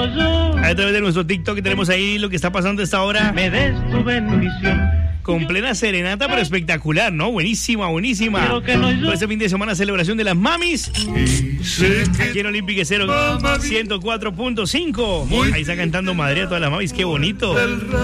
A través de nuestro TikTok tenemos ahí lo que está pasando a esta hora. Me des tu bendición. Con plena serenata, pero espectacular, ¿no? Buenísima, buenísima. Todo este fin de semana, celebración de las mamis. Aquí en Olympic Estéreo 104.5. Ahí está cantando Madre a todas las mamis, qué bonito.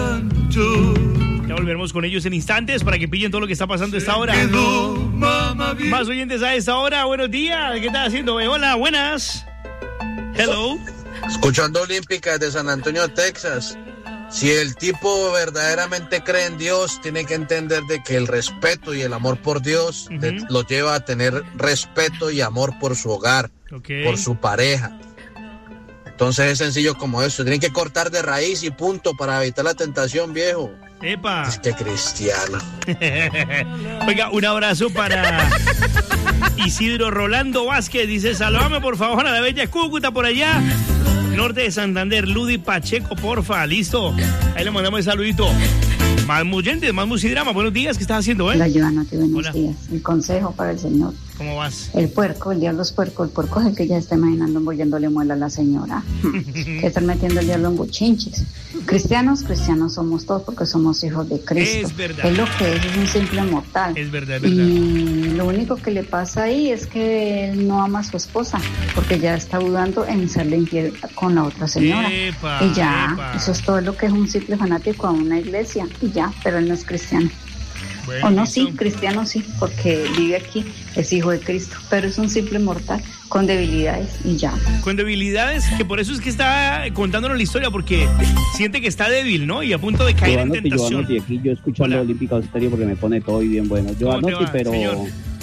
Ya volveremos con ellos en instantes para que pillen todo lo que está pasando a esta hora. Más oyentes a esta hora. Buenos días. ¿Qué estás haciendo? Hola, buenas. Hello. Escuchando Olímpica de San Antonio, Texas. Si el tipo verdaderamente cree en Dios, tiene que entender de que el respeto y el amor por Dios lo lleva a tener respeto y amor por su hogar, por su pareja. Entonces es sencillo como eso. Tienen que cortar de raíz y punto para evitar la tentación, viejo. ¡Epa! Es que cristiano. Oiga, un abrazo para Isidro Rolando Vázquez. Dice, saludame por favor a la bella Cúcuta por allá. Norte de Santander, Ludi Pacheco, porfa, listo. Ahí le mandamos el saludito. Más oyentes, más musidrama. Buenos días, ¿qué estás haciendo, Hola, Joana, buenos Hola. días. El consejo para el señor. ¿Cómo vas? El puerco, el diablo es puerco. El puerco es el que ya está imaginando envolviéndole muela a la señora. Que están metiendo el diablo en buchinches. Cristianos somos todos porque somos hijos de Cristo. Es verdad. Es lo que es un simple mortal. Es verdad, es verdad. Y lo único que le pasa ahí es que él no ama a su esposa porque ya está dudando en serle infiel con la otra señora. Epa, y ya, epa. eso es todo lo que es un simple fanático a una iglesia. Y ya, pero él no es cristiano. Bueno, O no, listo. sí, cristiano sí, porque vive aquí, es hijo de Cristo, pero es un simple mortal con debilidades y ya. Con debilidades, que por eso es que está contándonos la historia, porque siente que está débil, ¿no? Y a punto de caer en tentación. Yo aquí yo escuchando Hola. Olímpica Estéreo porque me pone todo y bien bueno. Yo ¿Cómo te anoche, va, pero señor?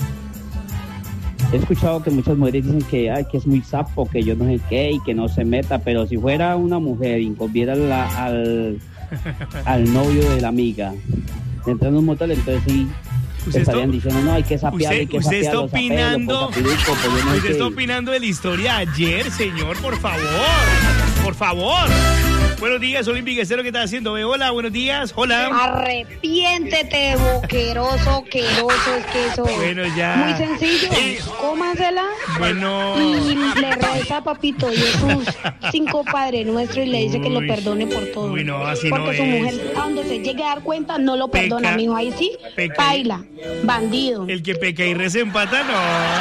he escuchado que muchas mujeres dicen que, ay, que es muy sapo, que yo no sé qué y que no se meta, pero si fuera una mujer y conviera al novio de la amiga entrando en un motel, entonces sí estarían diciendo, no, hay que sapearlo, hay que Usted está sapearlo, opinando, usted está opinando de la historia de ayer, señor, por favor. Por favor. Buenos días, Olímpica Estéreo, ¿qué estás haciendo? Hola, buenos días. Hola. Arrepiéntete, boqueroso, queroso, es que eso. Bueno, ya. Muy sencillo. Cómasela. Bueno. Y le reza a Papito Jesús 5 Padre Nuestro y le dice que lo perdone por todo. Uy, no, así porque no su es. mujer, a donde se llegue a dar cuenta, no lo perdona, mijo. Ahí sí, Peca. baila, bandido. El que peca y reza empata, no.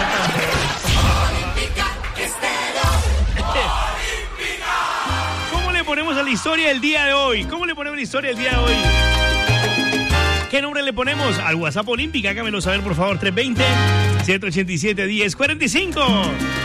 ¿Cómo le ponemos a la historia del día de hoy? ¿Cómo le ponemos la historia del día de hoy? ¿Qué nombre le ponemos? Al WhatsApp Olímpica, hágamelo saber por favor, 320-187-1045.